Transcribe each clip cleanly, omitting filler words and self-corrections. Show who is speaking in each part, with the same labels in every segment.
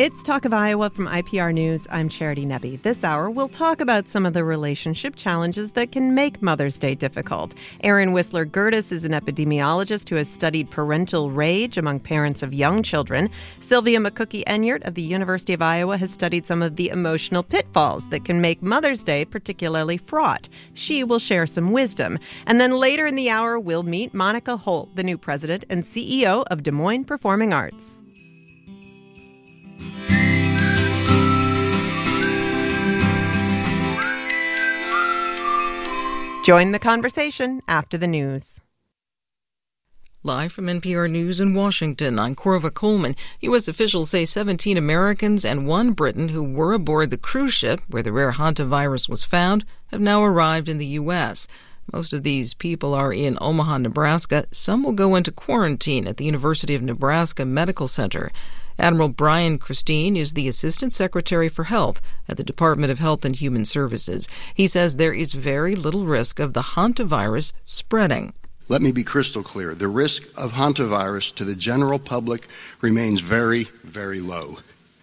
Speaker 1: It's Talk of Iowa from IPR News. I'm Charity Nebbe. This hour, we'll talk about some of the relationship challenges that can make Mother's Day difficult. Erin Whistler-Gertis is an epidemiologist who has studied parental rage among parents of young children. Sylvia McCookie-Enyart of the University of Iowa has studied some of the emotional pitfalls that can make Mother's Day particularly fraught. She will share some wisdom. And then later in the hour, we'll meet Monica Holt, the new president and CEO of Des Moines Performing Arts. Join the conversation after the news.
Speaker 2: Live from NPR News in Washington, I'm Corva Coleman. U.S. officials say 17 Americans and 1 Briton who were aboard the cruise ship where the rare hantavirus was found have now arrived in the U.S. Most of these people are in Omaha, Nebraska. Some will go into quarantine at the University of Nebraska Medical Center. Admiral Brian Christine is the Assistant Secretary for Health at the Department of Health and Human Services. He says there is very little risk of the hantavirus spreading.
Speaker 3: Let me be crystal clear. The risk of hantavirus to the general public remains very, very low.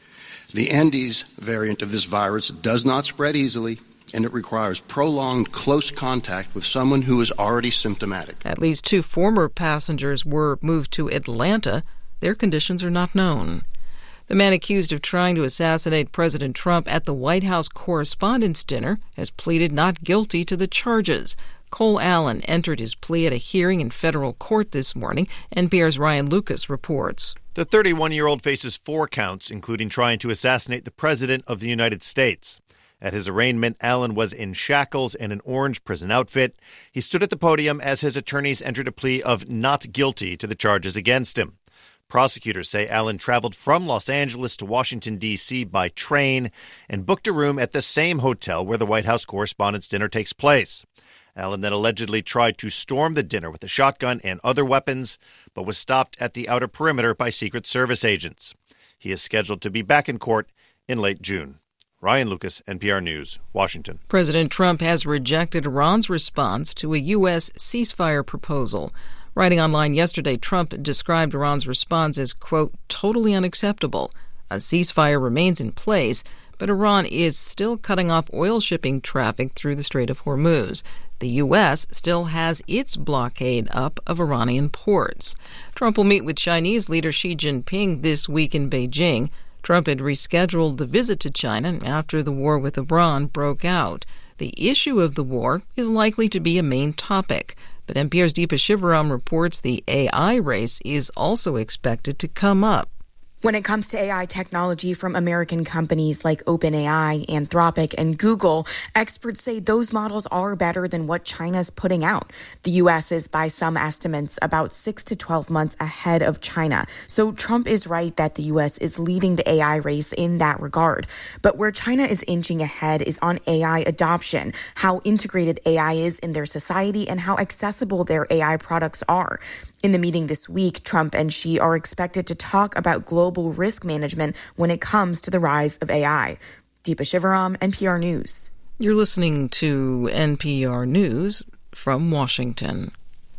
Speaker 3: The Andes variant of this virus does not spread easily, and it requires prolonged close contact with someone who is already symptomatic.
Speaker 2: At least 2 former passengers were moved to Atlanta. Their conditions are not known. The man accused of trying to assassinate President Trump at the White House Correspondents' Dinner has pleaded not guilty to the charges. Cole Allen entered his plea at a hearing in federal court this morning. NPR's Ryan Lucas reports.
Speaker 4: The 31-year-old faces 4 counts, including trying to assassinate the President of the United States. At his arraignment, Allen was in shackles and an orange prison outfit. He stood at the podium as his attorneys entered a plea of not guilty to the charges against him. Prosecutors say Allen traveled from Los Angeles to Washington, D.C. by train and booked a room at the same hotel where the White House Correspondents' Dinner takes place. Allen then allegedly tried to storm the dinner with a shotgun and other weapons, but was stopped at the outer perimeter by Secret Service agents. He is scheduled to be back in court in late June. Ryan Lucas, NPR News, Washington.
Speaker 2: President Trump has rejected Iran's response to a U.S. ceasefire proposal. Writing online yesterday, Trump described Iran's response as, quote, totally unacceptable. A ceasefire remains in place, but Iran is still cutting off oil shipping traffic through the Strait of Hormuz. The U.S. still has its blockade up of Iranian ports. Trump will meet with Chinese leader Xi Jinping this week in Beijing. Trump had rescheduled the visit to China after the war with Iran broke out. The issue of the war is likely to be a main topic. But NPR's Deepa Shivaram reports the AI race is also expected to come up.
Speaker 5: When it comes to AI technology from American companies like OpenAI, Anthropic, and Google, experts say those models are better than what China's putting out. The U.S. is, by some estimates, about 6 to 12 months ahead of China. So Trump is right that the U.S. is leading the AI race in that regard. But where China is inching ahead is on AI adoption, how integrated AI is in their society, and how accessible their AI products are. In the meeting this week, Trump and Xi are expected to talk about global risk management when it comes to the rise of AI. Deepa Shivaram, NPR News.
Speaker 2: You're listening to NPR News from Washington.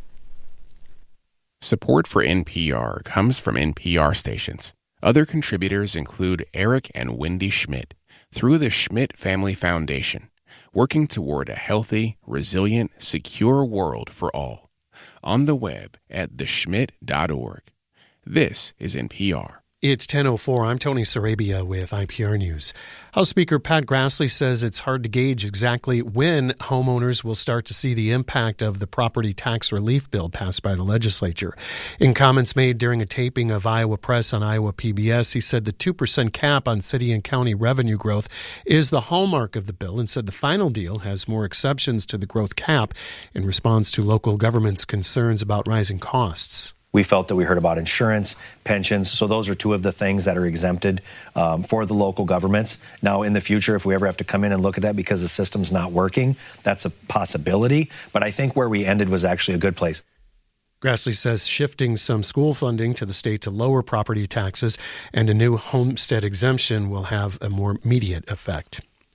Speaker 6: Support for NPR comes from NPR stations. Other contributors include Eric and Wendy Schmidt through the Schmidt Family Foundation, working toward a healthy, resilient, secure world for all. On the web at theschmidt.org. This is NPR.
Speaker 7: It's 10:04. I'm Tony Sarabia with IPR News. House Speaker Pat Grassley says it's hard to gauge exactly when homeowners will start to see the impact of the property tax relief bill passed by the legislature. In comments made during a taping of Iowa Press on Iowa PBS, he said the 2% cap on city and county revenue growth is the hallmark of the bill and said the final deal has more exceptions to the growth cap in response to local governments' concerns about rising costs.
Speaker 8: We felt that we heard about insurance, pensions. So those are 2 of the things that are exempted for the local governments. Now, in the future, if we ever have to come in and look at that because the system's not working, that's a possibility. But I think where we ended was actually a good place.
Speaker 7: Grassley says shifting some school funding to the state to lower property taxes and a new homestead exemption will have a more immediate effect.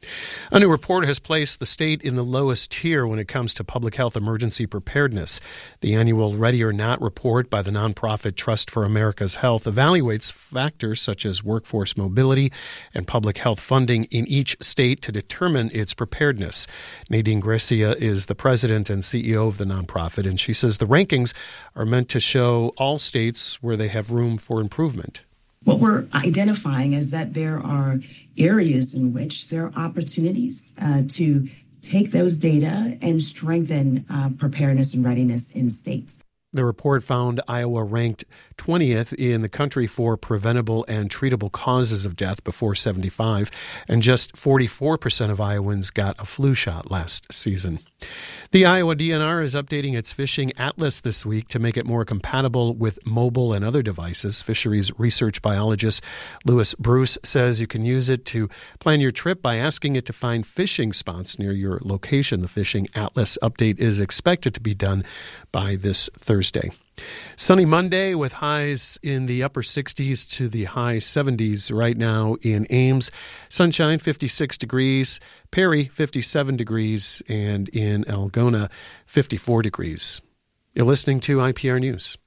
Speaker 7: A new report has placed the state in the lowest tier when it comes to public health emergency preparedness. The annual Ready or Not report by the nonprofit Trust for America's Health evaluates factors such as workforce mobility and public health funding in each state to determine its preparedness. Nadine Gracia is the president and CEO of the nonprofit, and she says the rankings are meant to show all states where they have room for improvement.
Speaker 9: What we're identifying is that there are areas in which there are opportunities to take those data and strengthen preparedness and readiness in states.
Speaker 7: The report found Iowa ranked 20th in the country for preventable and treatable causes of death before 75, and just 44% of Iowans got a flu shot last season. The Iowa DNR is updating its fishing atlas this week to make it more compatible with mobile and other devices. Fisheries research biologist Louis Bruce says you can use it to plan your trip by asking it to find fishing spots near your location. The fishing atlas update is expected to be done by this Thursday. Sunny Monday with highs in the upper 60s to the high 70s right now in Ames. Sunshine, 56 degrees. Perry, 57 degrees. And in Algona, 54 degrees. You're listening to IPR News.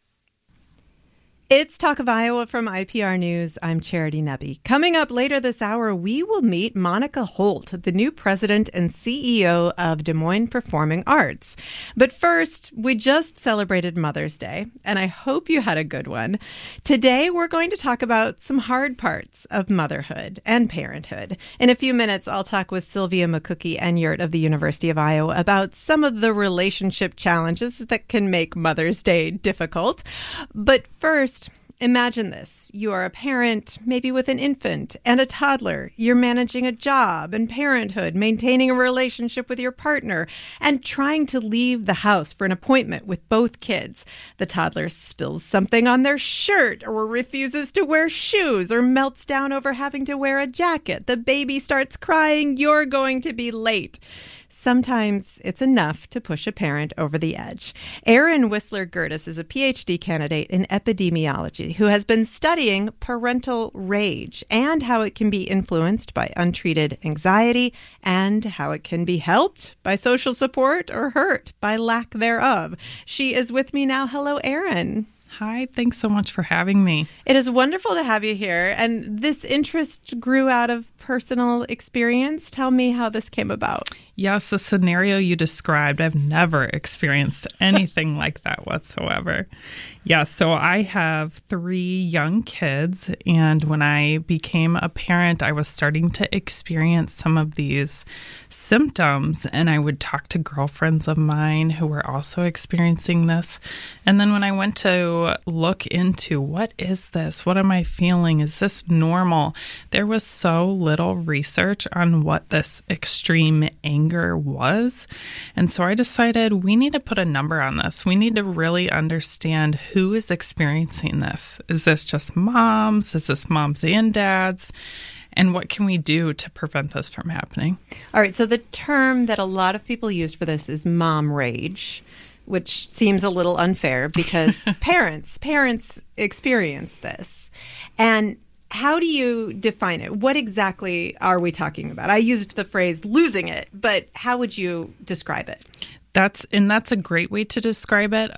Speaker 1: It's Talk of Iowa from IPR News. I'm Charity Nebbe. Coming up later this hour, we will meet Monica Holt, the new president and CEO of Des Moines Performing Arts. But first, we just celebrated Mother's Day, and I hope you had a good one. Today, we're going to talk about some hard parts of motherhood and parenthood. In a few minutes, I'll talk with Sylvia McCookie-Enyart of the University of Iowa about some of the relationship challenges that can make Mother's Day difficult. But first, imagine this. You are a parent, maybe with an infant and a toddler. You're managing a job and parenthood, maintaining a relationship with your partner, and trying to leave the house for an appointment with both kids. The toddler spills something on their shirt or refuses to wear shoes or melts down over having to wear a jacket. The baby starts crying. You're going to be late. Sometimes it's enough to push a parent over the edge. Erin Whistler-Gerdes is a PhD candidate in epidemiology who has been studying parental rage and how it can be influenced by untreated anxiety and how it can be helped by social support or hurt by lack thereof. She is with me now. Hello, Erin.
Speaker 10: Hi, thanks so much for having me.
Speaker 1: It is wonderful to have you here. And this interest grew out of personal experience. Tell me how this came about.
Speaker 10: Yes, the scenario you described, I've never experienced anything like that whatsoever. Yes, so I have 3 young kids, and when I became a parent, I was starting to experience some of these symptoms, and I would talk to girlfriends of mine who were also experiencing this. And then when I went to look into what is this? What am I feeling? Is this normal? There was so little research on what this extreme anger was. And so I decided we need to put a number on this. We need to really understand who is experiencing this. Is this just moms? Is this moms and dads? And what can we do to prevent this from happening?
Speaker 1: All right. So the term that a lot of people use for this is mom rage, which seems a little unfair because parents experience this. And how do you define it? What exactly are we talking about? I used the phrase losing it, but how would you describe it?
Speaker 10: That's a great way to describe it.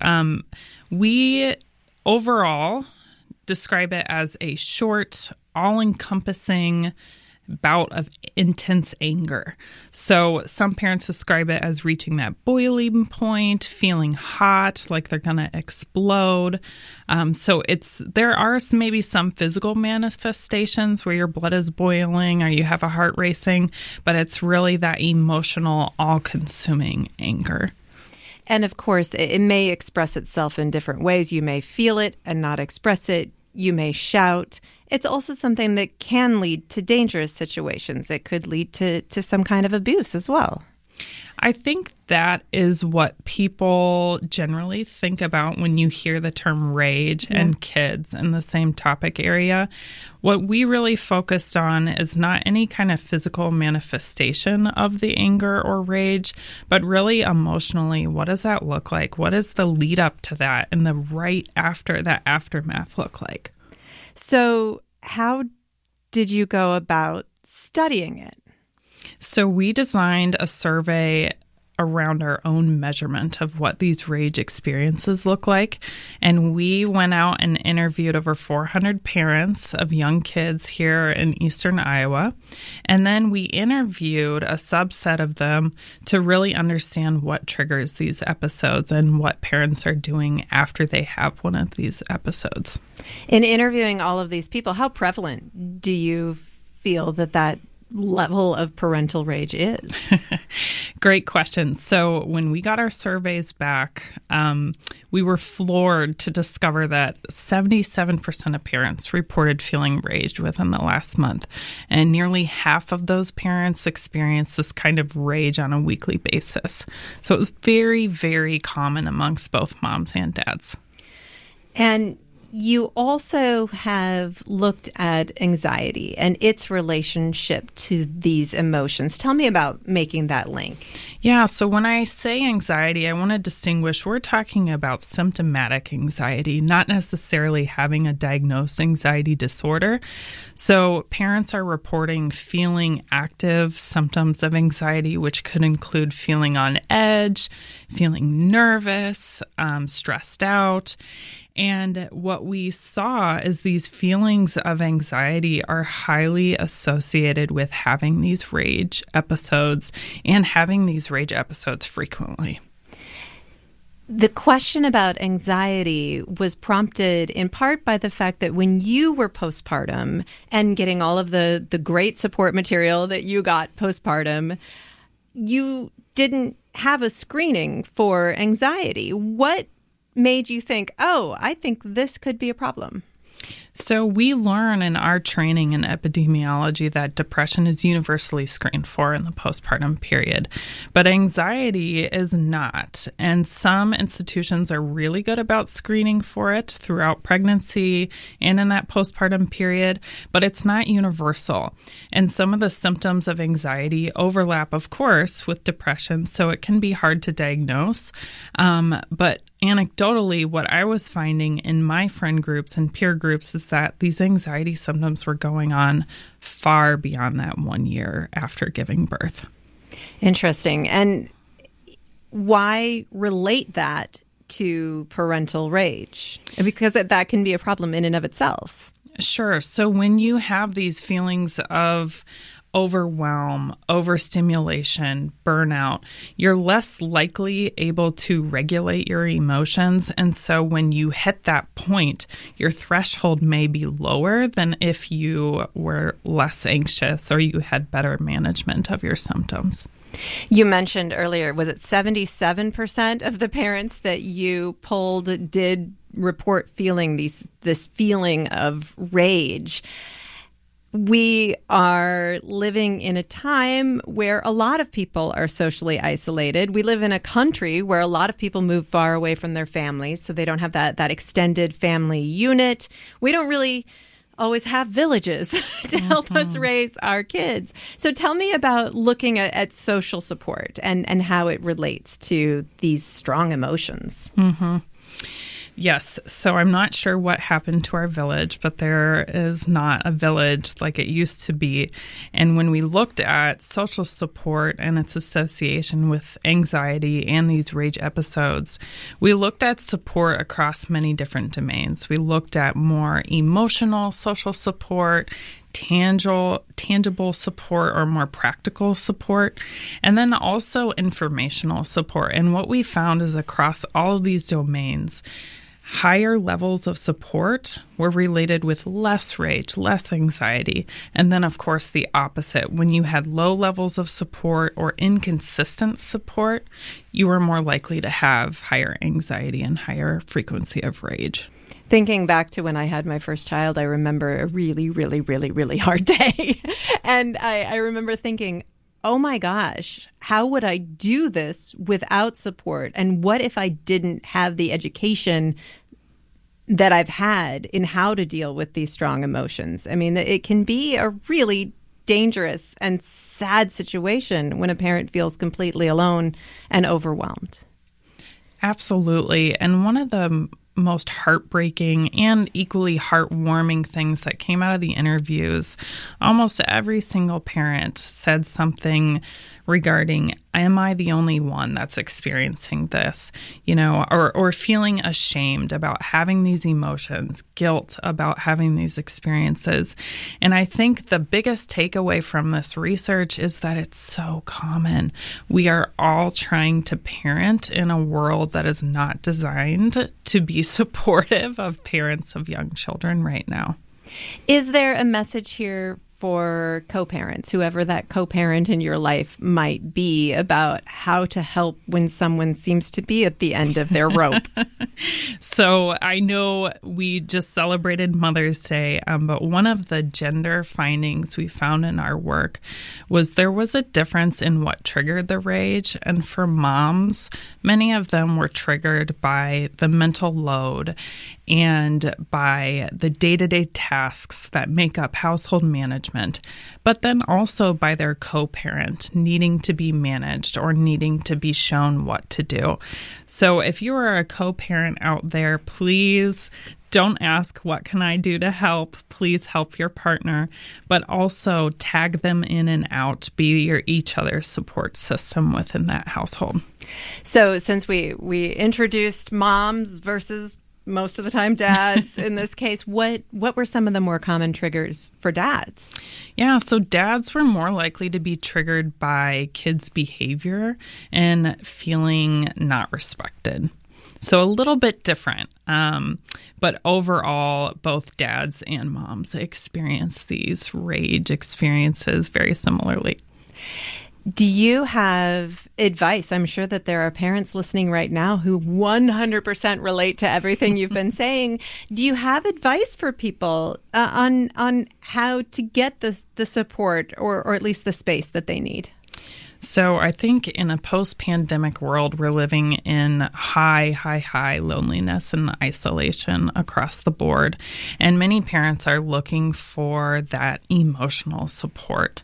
Speaker 10: We overall describe it as a short, all-encompassing bout of intense anger. So some parents describe it as reaching that boiling point, feeling hot, like they're going to explode. So there are maybe some physical manifestations where your blood is boiling or you have a heart racing, but it's really that emotional, all-consuming anger.
Speaker 1: And of course, it may express itself in different ways. You may feel it and not express it. You may shout. It's also something that can lead to dangerous situations. It could lead to some kind of abuse as well.
Speaker 10: I think that is what people generally think about when you hear the term rage and kids in the same topic area. What we really focused on is not any kind of physical manifestation of the anger or rage, but really emotionally, what does that look like? What is the lead up to that and the right after that aftermath look like?
Speaker 1: So how did you go about studying it?
Speaker 10: So we designed a survey around our own measurement of what these rage experiences look like. And we went out and interviewed over 400 parents of young kids here in eastern Iowa. And then we interviewed a subset of them to really understand what triggers these episodes and what parents are doing after they have one of these episodes.
Speaker 1: In interviewing all of these people, how prevalent do you feel that level of parental rage is?
Speaker 10: Great question. So when we got our surveys back, we were floored to discover that 77% of parents reported feeling rage within the last month. And nearly half of those parents experienced this kind of rage on a weekly basis. So it was very, very common amongst both moms and dads.
Speaker 1: And you also have looked at anxiety and its relationship to these emotions. Tell me about making that link.
Speaker 10: Yeah, so when I say anxiety, I want to distinguish, we're talking about symptomatic anxiety, not necessarily having a diagnosed anxiety disorder. So parents are reporting feeling active symptoms of anxiety, which could include feeling on edge, feeling nervous, stressed out. And what we saw is these feelings of anxiety are highly associated with having these rage episodes and having these rage episodes frequently.
Speaker 1: The question about anxiety was prompted in part by the fact that when you were postpartum and getting all of the great support material that you got postpartum, you didn't have a screening for anxiety. What made you think, oh, I think this could be a problem?
Speaker 10: So we learn in our training in epidemiology that depression is universally screened for in the postpartum period, but anxiety is not. And some institutions are really good about screening for it throughout pregnancy and in that postpartum period, but it's not universal. And some of the symptoms of anxiety overlap, of course, with depression, so it can be hard to diagnose. But anecdotally, what I was finding in my friend groups and peer groups is that these anxiety symptoms were going on far beyond that 1 year after giving birth.
Speaker 1: Interesting. And why relate that to parental rage? Because that can be a problem in and of itself.
Speaker 10: Sure. So when you have these feelings of overwhelm, overstimulation, burnout, you're less likely able to regulate your emotions. And so when you hit that point, your threshold may be lower than if you were less anxious or you had better management of your symptoms.
Speaker 1: You mentioned earlier, was it 77% of the parents that you polled did report feeling this feeling of rage? We are living in a time where a lot of people are socially isolated. We live in a country where a lot of people move far away from their families, so they don't have that extended family unit. We don't really always have villages to help us raise our kids. So tell me about looking at social support and how it relates to these strong emotions.
Speaker 10: Mm-hmm. Yes. So I'm not sure what happened to our village, but there is not a village like it used to be. And when we looked at social support and its association with anxiety and these rage episodes, we looked at support across many different domains. We looked at more emotional social support, tangible support or more practical support, and then also informational support. And what we found is across all of these domains, higher levels of support were related with less rage, less anxiety. And then, of course, the opposite. When you had low levels of support or inconsistent support, you were more likely to have higher anxiety and higher frequency of rage.
Speaker 1: Thinking back to when I had my first child, I remember a really, really, really, really hard day. And I remember thinking, oh my gosh, how would I do this without support? And what if I didn't have the education that I've had in how to deal with these strong emotions? I mean, it can be a really dangerous and sad situation when a parent feels completely alone and overwhelmed.
Speaker 10: Absolutely. And one of the most heartbreaking and equally heartwarming things that came out of the interviews, almost every single parent said something regarding, am I the only one that's experiencing this, or feeling ashamed about having these emotions, guilt about having these experiences. And I think the biggest takeaway from this research is that it's so common. We are all trying to parent in a world that is not designed to be supportive of parents of young children right now.
Speaker 1: Is there a message here for co-parents, whoever that co-parent in your life might be, about how to help when someone seems to be at the end of their rope?
Speaker 10: So I know we just celebrated Mother's Day, but one of the gender findings we found in our work was there was a difference in what triggered the rage. And for moms, many of them were triggered by the mental load and by the day-to-day tasks that make up household management, but then also by their co-parent needing to be managed or needing to be shown what to do. So if you are a co-parent out there, please don't ask, what can I do to help? Please help your partner, but also tag them in and out, be each other's support system within that household.
Speaker 1: So since we introduced moms versus most of the time dads in this case, what were some of the more common triggers for dads?
Speaker 10: Yeah, so dads were more likely to be triggered by kids' behavior and feeling not respected. So a little bit different. But overall, both dads and moms experience these rage experiences very similarly.
Speaker 1: Do you have advice? I'm sure that there are parents listening right now who 100% relate to everything you've been saying. Do you have advice for people on how to get the support or at least the space that they need?
Speaker 10: So I think in a post-pandemic world, we're living in high loneliness and isolation across the board. And many parents are looking for that emotional support.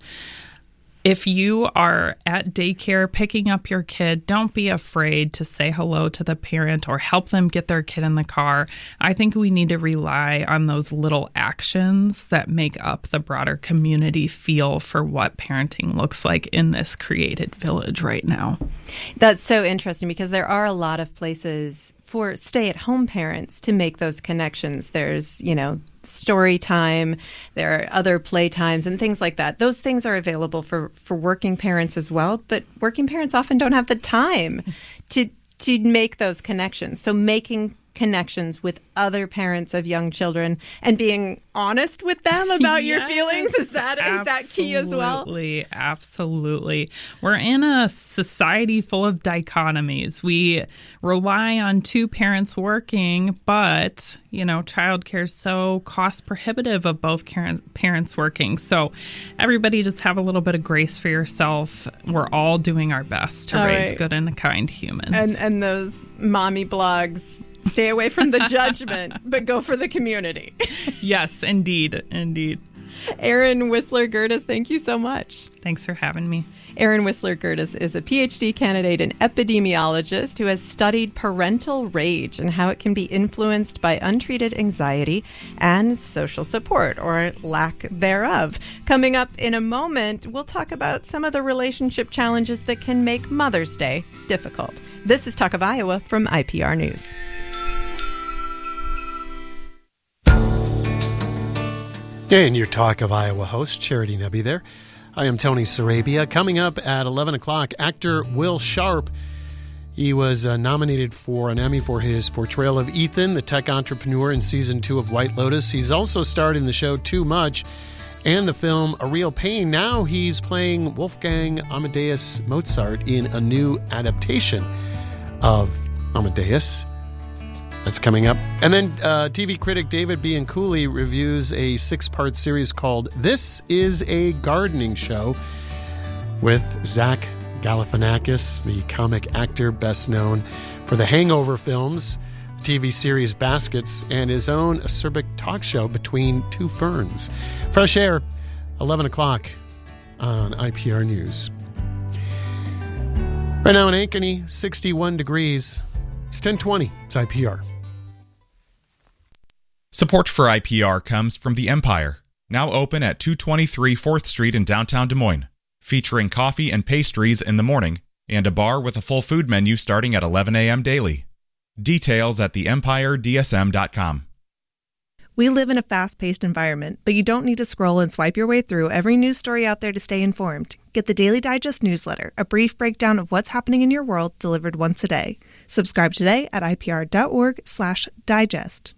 Speaker 10: If you are at daycare picking up your kid, don't be afraid to say hello to the parent or help them get their kid in the car. I think we need to rely on those little actions that make up the broader community feel for what parenting looks like in this created village right now.
Speaker 1: That's so interesting because there are a lot of places for stay-at-home parents to make those connections. There's, story time, there are other play times and things like that. Those things are available for working parents as well, but working parents often don't have the time to make those connections. So making connections with other parents of young children and being honest with them about your feelings, is that key as well?
Speaker 10: Absolutely. We're in a society full of dichotomies. We rely on two parents working, but childcare is so cost prohibitive of both parents working. So everybody just have a little bit of grace for yourself. We're all doing our best to raise good and kind humans.
Speaker 1: And those mommy blogs, stay away from the judgment, but go for the community.
Speaker 10: Yes, indeed.
Speaker 1: Erin Whistler-Gerdes, thank you so much.
Speaker 10: Thanks for having me.
Speaker 1: Erin Whistler-Gerdes is a PhD candidate and epidemiologist who has studied parental rage and how it can be influenced by untreated anxiety and social support, or lack thereof. Coming up in a moment, we'll talk about some of the relationship challenges that can make Mother's Day difficult. This is Talk of Iowa from IPR News.
Speaker 7: And your Talk of Iowa host, Charity Nebbe there. I am Tony Sarabia. Coming up at 11 o'clock, actor Will Sharp. He was nominated for an Emmy for his portrayal of Ethan, the tech entrepreneur in Season 2 of White Lotus. He's also starred in the show Too Much and the film A Real Pain. Now he's playing Wolfgang Amadeus Mozart in a new adaptation of Amadeus. That's coming up. And then TV critic David Bianculli reviews a 6-part series called This is a Gardening Show with Zach Galifianakis, the comic actor best known for the Hangover films, TV series Baskets, and his own acerbic talk show Between Two Ferns. Fresh Air, 11 o'clock on IPR News. Right now in Ankeny, 61 degrees. It's 10:20. It's IPR.
Speaker 11: Support for IPR comes from The Empire, now open at 223 4th Street in downtown Des Moines, featuring coffee and pastries in the morning and a bar with a full food menu starting at 11 a.m. daily. Details at theempiredsm.com.
Speaker 12: We live in a fast-paced environment, but you don't need to scroll and swipe your way through every news story out there to stay informed. Get the Daily Digest newsletter, a brief breakdown of what's happening in your world delivered once a day. Subscribe today at ipr.org/digest.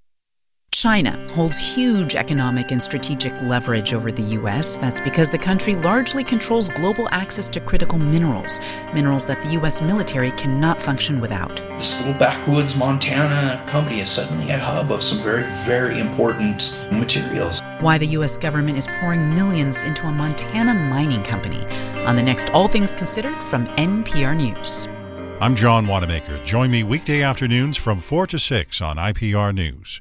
Speaker 13: China holds huge economic and strategic leverage over the U.S. That's because the country largely controls global access to critical minerals, minerals that the U.S. military cannot function without.
Speaker 14: This little backwoods Montana company is suddenly a hub of some very, very important materials.
Speaker 13: Why the U.S. government is pouring millions into a Montana mining company. On the next All Things Considered from NPR News.
Speaker 15: I'm John Wanamaker. Join me weekday afternoons from 4 to 6 on IPR News.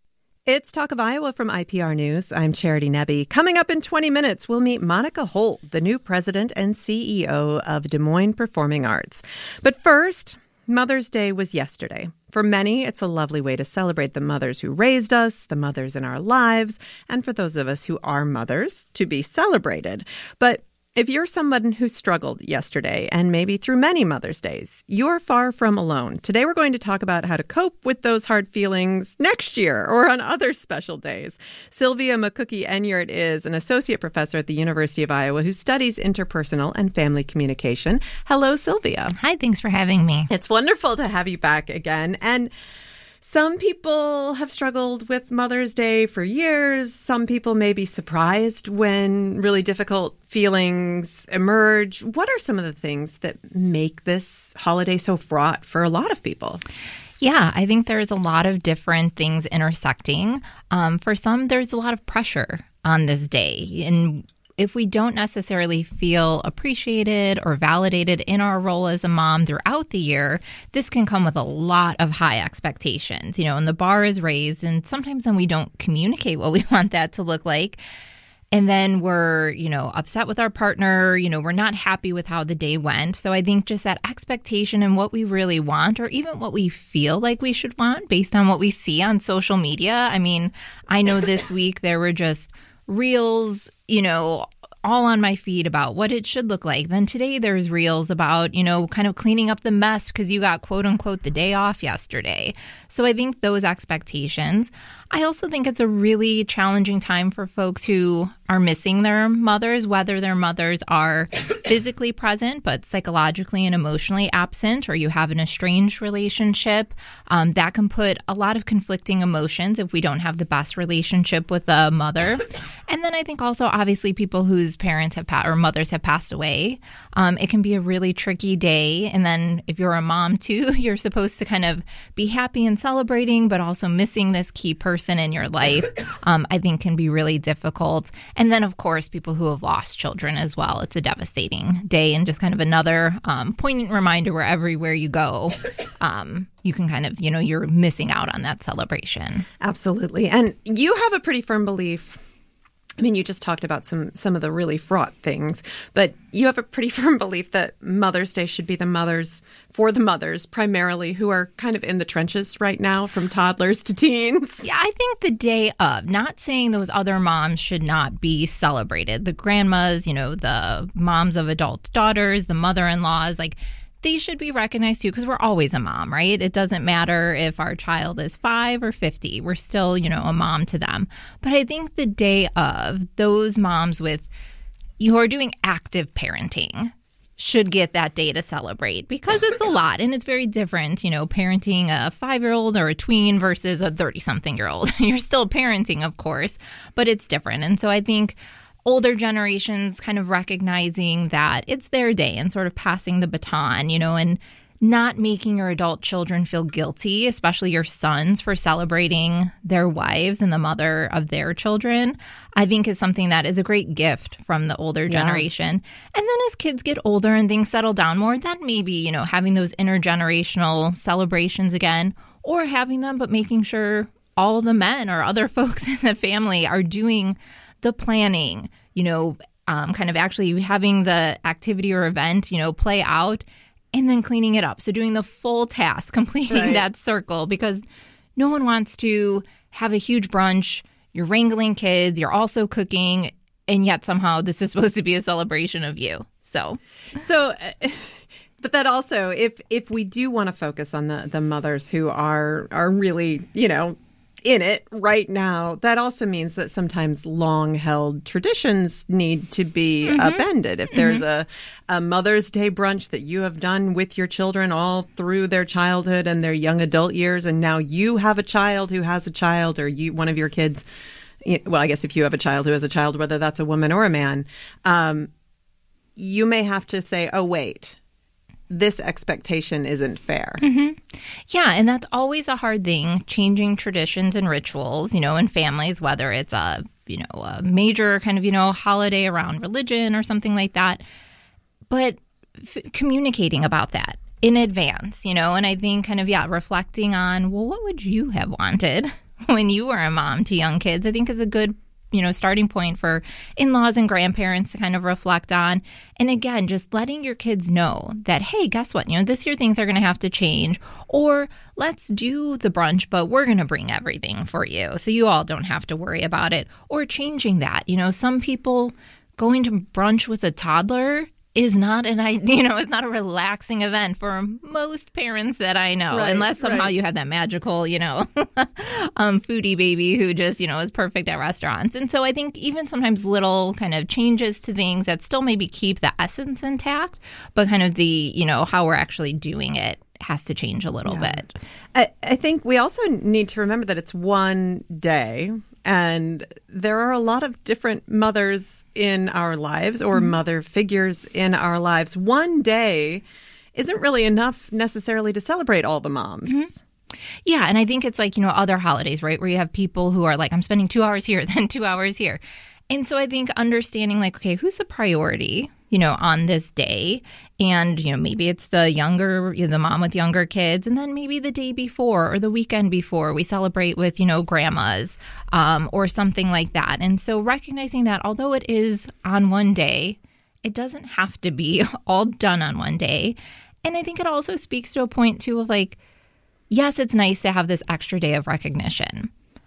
Speaker 1: It's Talk of Iowa from IPR News. I'm Charity Nebbe. Coming up in 20 minutes, we'll meet Monica Holt, the new president and CEO of Des Moines Performing Arts. But first, Mother's Day was yesterday. For many, it's a lovely way to celebrate the mothers who raised us, the mothers in our lives, and for those of us who are mothers, to be celebrated. But if you're someone who struggled yesterday and maybe through many Mother's Days, you're far from alone. Today we're going to talk about how to cope with those hard feelings next year or on other special days. Sylvia McCookie-Enyart is an associate professor at the University of Iowa who studies interpersonal and family communication. Hello, Sylvia.
Speaker 16: Hi, thanks for having me.
Speaker 1: It's wonderful to have you back again. And some people have struggled with Mother's Day for years. Some people may be surprised when really difficult feelings emerge. What are some of the things that make this holiday so fraught for a lot of people?
Speaker 16: Yeah, I think there's a lot of different things intersecting. For some, there's a lot of pressure on this day. And if we don't necessarily feel appreciated or validated in our role as a mom throughout the year, this can come with a lot of high expectations, and the bar is raised, and sometimes then we don't communicate what we want that to look like. And then we're, upset with our partner, we're not happy with how the day went. So I think just that expectation and what we really want, or even what we feel like we should want based on what we see on social media. I mean, I know this week there were just reels, all on my feed about what it should look like. Then today there's reels about, kind of cleaning up the mess because you got quote unquote the day off yesterday. So I think those expectations. I also think it's a really challenging time for folks who are missing their mothers, whether their mothers are physically present but psychologically and emotionally absent, or you have an estranged relationship. That can put a lot of conflicting emotions if we don't have the best relationship with a mother. And then I think also, obviously, people whose parents have or mothers have passed away. It can be a really tricky day. And then if you're a mom, too, you're supposed to kind of be happy and celebrating, but also missing this key person in your life, I think can be really difficult. And then, of course, people who have lost children as well. It's a devastating day and just kind of another poignant reminder where everywhere you go, you can kind of, you're missing out on that celebration.
Speaker 1: Absolutely. And you have a pretty firm belief. I mean, you just talked about some of the really fraught things, but you have a pretty firm belief that Mother's Day should be for the mothers primarily who are kind of in the trenches right now, from toddlers to teens.
Speaker 16: Yeah, I think the day of, not saying those other moms should not be celebrated. The grandmas, the moms of adult daughters, the mother-in-laws, they should be recognized too, because we're always a mom, right? It doesn't matter if our child is 5 or 50. We're still, a mom to them. But I think the day of, those moms who are doing active parenting should get that day to celebrate, because it's a lot and it's very different, parenting a 5-year-old or a tween versus a 30-something-year-old. You're still parenting, of course, but it's different. And so I think older generations kind of recognizing that it's their day and sort of passing the baton, and not making your adult children feel guilty, especially your sons, for celebrating their wives and the mother of their children, I think is something that is a great gift from the older generation. And then as kids get older and things settle down more, then maybe, having those intergenerational celebrations again, or having them, but making sure all the men or other folks in the family are doing the planning, kind of actually having the activity or event, play out, and then cleaning it up. So doing the full task, completing that circle, because no one wants to have a huge brunch, you're wrangling kids, you're also cooking, and yet somehow this is supposed to be a celebration of you. So,
Speaker 1: but that also, if we do want to focus on the mothers who are really, in it right now, that also means that sometimes long-held traditions need to be upended. If there's a Mother's Day brunch that you have done with your children all through their childhood and their young adult years, and now you have a child who has a child, or one of your kids, well, I guess if you have a child who has a child, whether that's a woman or a man, you may have to say, oh, wait, this expectation isn't fair.
Speaker 16: Yeah, and that's always a hard thing, changing traditions and rituals, in families, whether it's a major kind of, holiday around religion or something like that. But communicating about that in advance, and I think kind of, reflecting on, well, what would you have wanted when you were a mom to young kids, I think is a good starting point for in-laws and grandparents to kind of reflect on. And again, just letting your kids know that, hey, guess what? This year things are going to have to change. Or let's do the brunch, but we're going to bring everything for you, so you all don't have to worry about it. Or changing that. Some people going to brunch with a toddler is not it's not a relaxing event for most parents that I know, unless somehow you have that magical, foodie baby who just, is perfect at restaurants. And so I think even sometimes little kind of changes to things that still maybe keep the essence intact, but kind of the, how we're actually doing it has to change a little bit.
Speaker 1: I think we also need to remember that it's one day. And there are a lot of different mothers in our lives, or mother figures in our lives. One day isn't really enough necessarily to celebrate all the moms.
Speaker 16: Yeah, and I think it's like, other holidays, right, where you have people who are like, I'm spending 2 hours here, then 2 hours here. And so I think understanding like, okay, who's the priority, on this day? And, maybe it's the mom with younger kids. And then maybe the day before or the weekend before we celebrate with, grandmas or something like that. And so recognizing that although it is on one day, it doesn't have to be all done on one day. And I think it also speaks to a point, too, of like, yes, it's nice to have this extra day of recognition,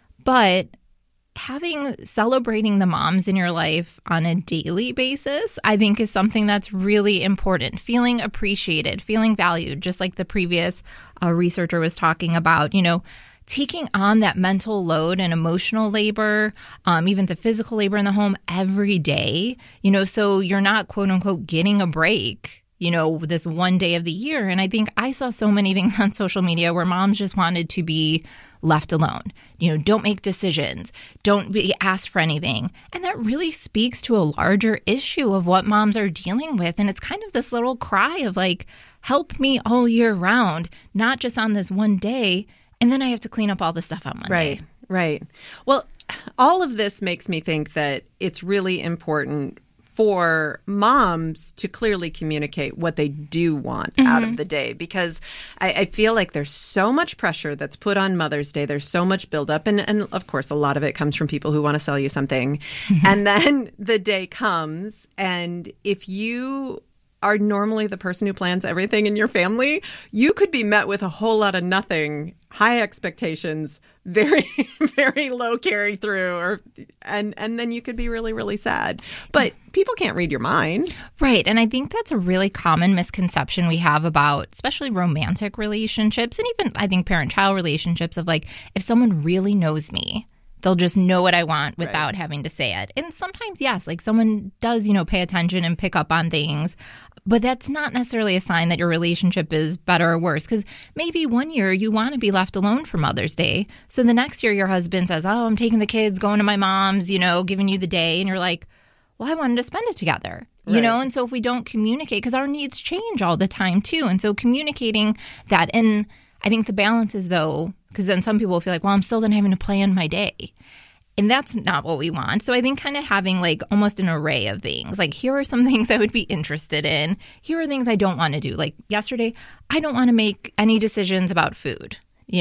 Speaker 16: but celebrating the moms in your life on a daily basis, I think is something that's really important. Feeling appreciated, feeling valued, just like the previous researcher was talking about, taking on that mental load and emotional labor, even the physical labor in the home every day, so you're not, quote unquote, getting a break, this one day of the year. And I think I saw so many things on social media where moms just wanted to be left alone. Don't make decisions. Don't be asked for anything. And that really speaks to a larger issue of what moms are dealing with. And it's kind of this little cry of like, help me all year round, not just on this one day. And then I have to clean up all the stuff on Monday.
Speaker 1: Right. Well, all of this makes me think that it's really important for moms to clearly communicate what they do want out of the day, because I feel like there's so much pressure that's put on Mother's Day. There's so much buildup. And of course, a lot of it comes from people who want to sell you something. And then the day comes, and if you are normally the person who plans everything in your family, you could be met with a whole lot of nothing, high expectations, very, very low carry through, and then you could be really, really sad. But people can't read your mind.
Speaker 16: Right. And I think that's a really common misconception we have about especially romantic relationships, and even I think parent-child relationships, of like, if someone really knows me, they'll just know what I want without having to say it. And sometimes, yes, like someone does, pay attention and pick up on things. But that's not necessarily a sign that your relationship is better or worse, because maybe one year you want to be left alone for Mother's Day. So the next year your husband says, oh, I'm taking the kids, going to my mom's, giving you the day. And you're like, well, I wanted to spend it together, And so if we don't communicate, because our needs change all the time too. And so communicating that. And I think the balance is, though, because then some people will feel like, well, I'm still then having to plan my day. And that's not what we want. So I think kind of having like almost an array of things. Like, here are some things I would be interested in. Here are things I don't want to do. Like yesterday, I don't want to make any decisions about food.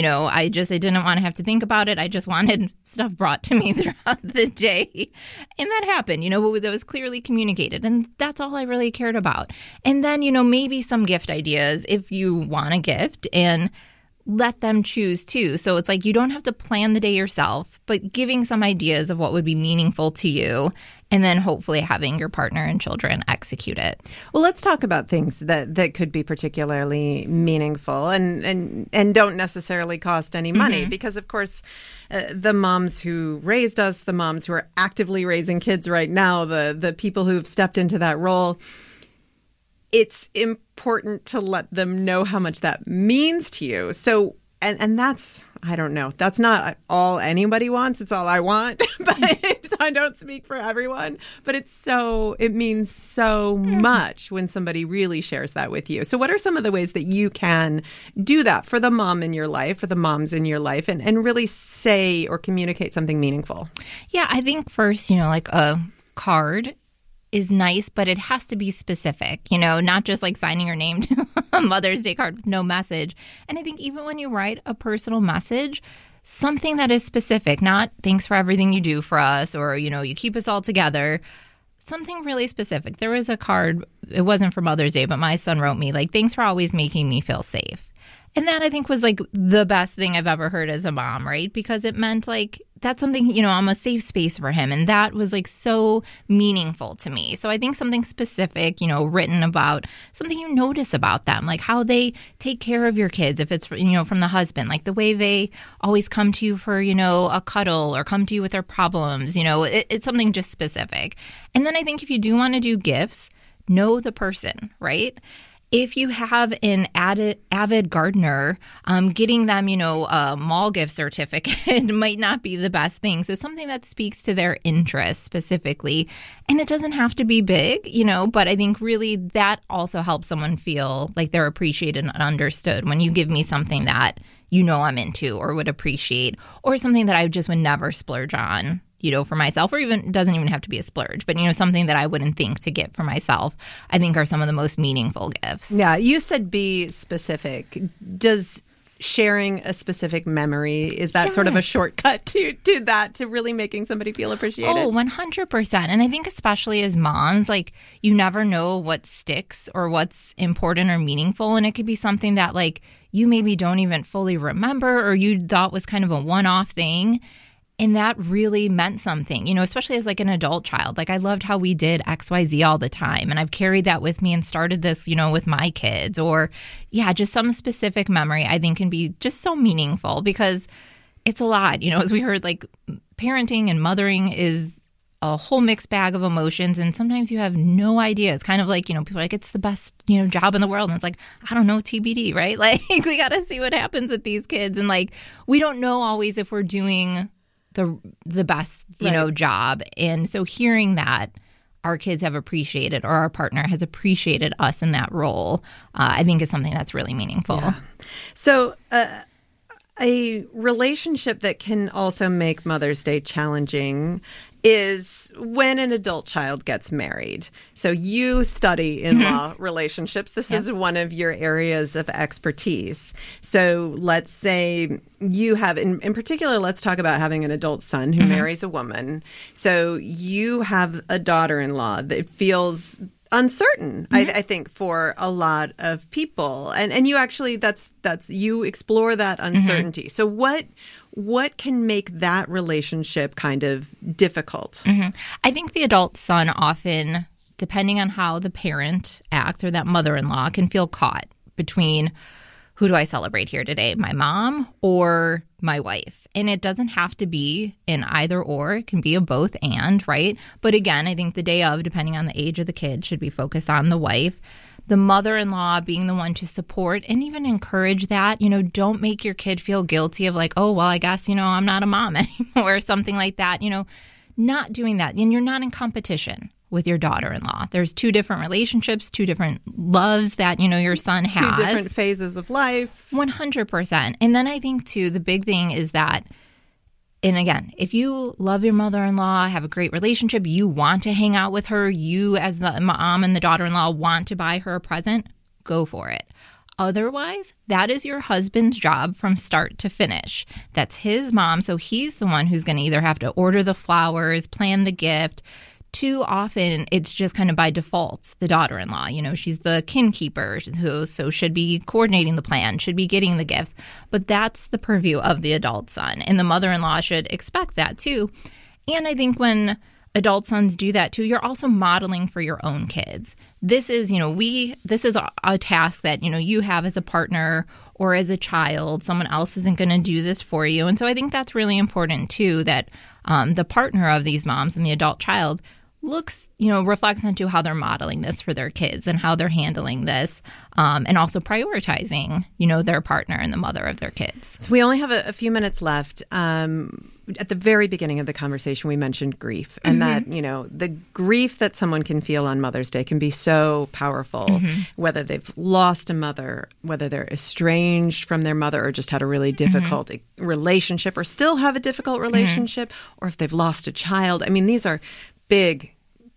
Speaker 16: I didn't want to have to think about it. I just wanted stuff brought to me throughout the day. And that happened, but that was clearly communicated. And that's all I really cared about. And then, maybe some gift ideas if you want a gift. And let them choose too. So it's like you don't have to plan the day yourself, but giving some ideas of what would be meaningful to you, and then hopefully having your partner and children execute it.
Speaker 1: Well, let's talk about things that could be particularly meaningful and don't necessarily cost any money, because of course the moms who raised us, the moms who are actively raising kids right now, the people who've stepped into that role, it's important to let them know how much that means to you. So, and that's, I don't know, that's not all anybody wants. It's all I want, but I don't speak for everyone. But it means so much when somebody really shares that with you. So what are some of the ways that you can do that for the mom in your life, for the moms in your life, and really say or communicate something meaningful?
Speaker 16: Yeah, I think first, like a card is nice, but it has to be specific, not just like signing your name to a Mother's Day card with no message. And I think even when you write a personal message, something that is specific, not thanks for everything you do for us, or, you keep us all together, something really specific. There was a card, it wasn't for Mother's Day, but my son wrote me like, thanks for always making me feel safe. And that I think was like the best thing I've ever heard as a mom, right? Because it meant like that's something, I'm a safe space for him. And that was like so meaningful to me. So I think something specific, written about something you notice about them, like how they take care of your kids. If it's, from the husband, like the way they always come to you for, a cuddle or come to you with their problems, it's something just specific. And then I think if you do want to do gifts, know the person, right? If you have an avid gardener, getting them, a mall gift certificate might not be the best thing. So something that speaks to their interests specifically. And it doesn't have to be big, but I think really that also helps someone feel like they're appreciated and understood when you give me something that I'm into or would appreciate, or something that I just would never splurge on, for myself, or even doesn't even have to be a splurge, but, something that I wouldn't think to get for myself, I think are some of the most meaningful gifts.
Speaker 1: Yeah. You said be specific. Does sharing a specific memory, is that sort of a shortcut to that, to really making somebody feel appreciated?
Speaker 16: Oh, 100%. And I think especially as moms, like you never know what sticks or what's important or meaningful. And it could be something that like you maybe don't even fully remember, or you thought was kind of a one-off thing. And that really meant something, especially as like an adult child. Like I loved how we did XYZ all the time. And I've carried that with me and started this, with my kids. Or just some specific memory I think can be just so meaningful, because it's a lot, as we heard, like parenting and mothering is a whole mixed bag of emotions. And sometimes you have no idea. It's kind of like, people are like, it's the best, job in the world. And it's like, I don't know, TBD, right? Like we got to see what happens with these kids. And like, we don't know always if we're doing the best, job. And so hearing that our kids have appreciated, or our partner has appreciated us in that role, I think is something that's really meaningful.
Speaker 1: Yeah. So a relationship that can also make Mother's Day challenging is when an adult child gets married. So you study in-law relationships. This is one of your areas of expertise. So let's say you have, in particular, let's talk about having an adult son who marries a woman. So you have a daughter-in-law that feels uncertain, I think, for a lot of people. And you actually, that's you explore that uncertainty. So what can make that relationship kind of difficult?
Speaker 16: I think the adult son often, depending on how the parent acts or that mother-in-law, can feel caught between, who do I celebrate here today, my mom or my wife? And it doesn't have to be an either or. It can be a both and, right? But again, I think the day of, depending on the age of the kid, should be focused on the wife. The mother-in-law being the one to support and even encourage that. Don't make your kid feel guilty of like, oh, well, I guess, I'm not a mom anymore or something like that. Not doing that. And you're not in competition with your daughter-in-law. There's two different relationships, two different loves that, your son has.
Speaker 1: Two different phases of life.
Speaker 16: 100%. And then I think, too, the big thing is that, and again, if you love your mother-in-law, have a great relationship, you want to hang out with her, you as the mom and the daughter-in-law want to buy her a present, go for it. Otherwise, that is your husband's job from start to finish. That's his mom, so he's the one who's going to either have to order the flowers, plan the gift, too often it's just kind of by default, the daughter-in-law, she's the kin keeper, so should be coordinating the plan, should be getting the gifts. But that's the purview of the adult son. And the mother-in-law should expect that too. And I think when adult sons do that too, you're also modeling for your own kids. This is, this is a task that, you have as a partner or as a child. Someone else isn't going to do this for you. And so I think that's really important too, that the partner of these moms and the adult child reflects into how they're modeling this for their kids and how they're handling this, and also prioritizing, their partner and the mother of their kids.
Speaker 1: So we only have a few minutes left. At the very beginning of the conversation, we mentioned grief, and that, the grief that someone can feel on Mother's Day can be so powerful, whether they've lost a mother, whether they're estranged from their mother or just had a really difficult relationship or still have a difficult relationship, or if they've lost a child. I mean, these are big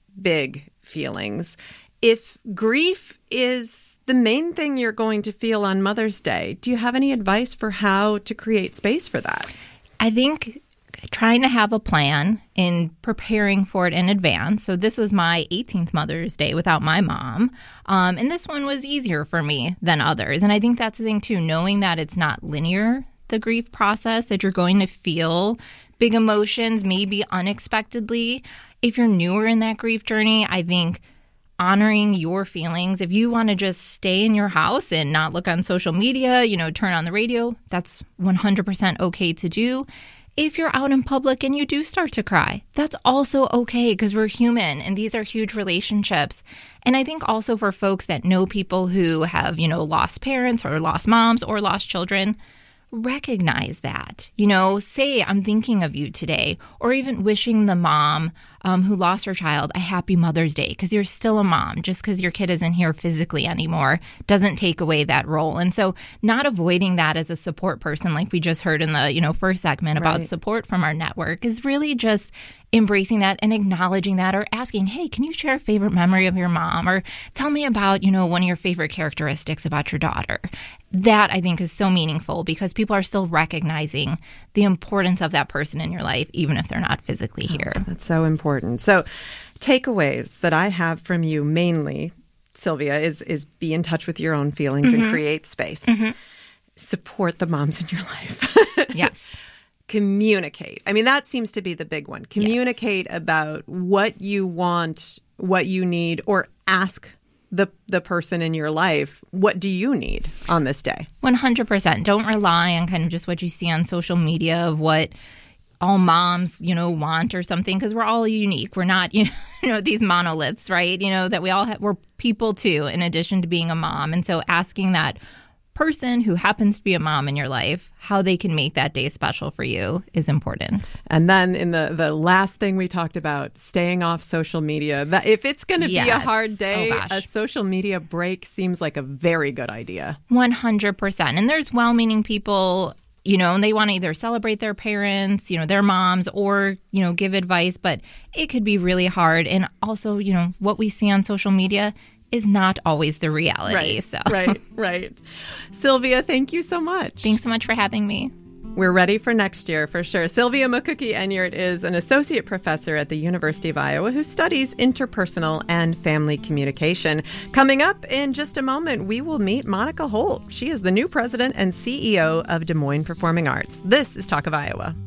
Speaker 1: feelings. If grief is the main thing you're going to feel on Mother's Day, do you have any advice for how to create space for that?
Speaker 16: I think trying to have a plan in preparing for it in advance. So this was my 18th Mother's Day without my mom. And this one was easier for me than others. And I think that's the thing too, knowing that it's not linear, the grief process, that you're going to feel big emotions, maybe unexpectedly. If you're newer in that grief journey, I think honoring your feelings, if you want to just stay in your house and not look on social media, turn on the radio, that's 100% okay to do. If you're out in public and you do start to cry, that's also okay because we're human and these are huge relationships. And I think also for folks that know people who have, lost parents or lost moms or lost children, recognize that, say, I'm thinking of you today, or even wishing the mom who lost her child a happy Mother's Day, because you're still a mom. Just because your kid isn't here physically anymore doesn't take away that role. And so not avoiding that as a support person, like we just heard in the, first segment about support from our network, is really just embracing that and acknowledging that, or asking, hey, can you share a favorite memory of your mom? Or tell me about, one of your favorite characteristics about your daughter. That, I think, is so meaningful because people are still recognizing the importance of that person in your life, even if they're not physically here.
Speaker 1: That's so important. So takeaways that I have from you mainly, Sylvia, is be in touch with your own feelings and create space. Support the moms in your life.
Speaker 16: Yes.
Speaker 1: Communicate. I mean, that seems to be the big one. Communicate about what you want, what you need, or ask the person in your life, what do you need on this day?
Speaker 16: 100%. Don't rely on kind of just what you see on social media of what all moms, want or something, because we're all unique. We're not, these monoliths, right? That we all we're people too, in addition to being a mom. And so asking that person who happens to be a mom in your life, how they can make that day special for you is important.
Speaker 1: And then in the last thing we talked about, staying off social media. That if it's going to be a hard day, a social media break seems like a very good idea.
Speaker 16: 100%. And there's well-meaning people, and they want to either celebrate their parents, their moms, or, give advice. But it could be really hard. And also, what we see on social media is not always the reality.
Speaker 1: Right. Sylvia, thank you so much.
Speaker 16: Thanks so much for having me.
Speaker 1: We're ready for next year for sure. Sylvia Mukookie-Enyart is an associate professor at the University of Iowa who studies interpersonal and family communication. Coming up in just a moment, we will meet Monica Holt. She is the new president and CEO of Des Moines Performing Arts. This is Talk of Iowa.